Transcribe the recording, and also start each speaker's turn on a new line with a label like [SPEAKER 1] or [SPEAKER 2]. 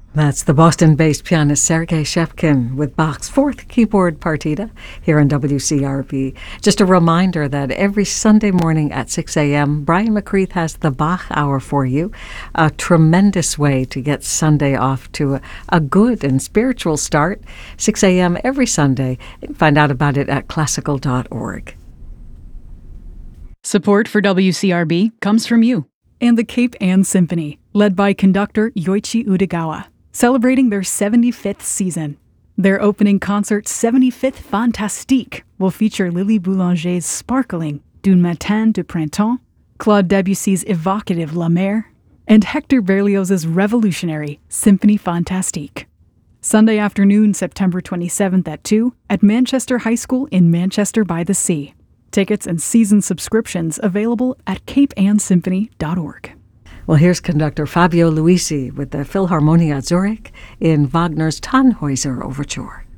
[SPEAKER 1] That's the Boston-based pianist Sergei Shevkin with Bach's fourth keyboard partita here on WCRB. Just a reminder that every Sunday morning at 6 a.m., Brian McCreath has the Bach Hour for you, a tremendous way to get Sunday off to a good and spiritual start. 6 a.m. every Sunday. You can find out about it at classical.org.
[SPEAKER 2] Support for WCRB comes from you and the Cape Ann Symphony, led by conductor Yoichi Udegawa, celebrating their 75th season. Their opening concert, 75th Fantastique, will feature Lily Boulanger's sparkling D'un Matin de Printemps, Claude Debussy's evocative La Mer, and Hector Berlioz's revolutionary Symphonie Fantastique. Sunday afternoon, September 27th at 2 at Manchester High School in Manchester by the Sea. Tickets and season subscriptions available at capeannsymphony.org.
[SPEAKER 1] Well, here's conductor Fabio Luisi with the Philharmonia Zurich in Wagner's Tannhäuser Overture.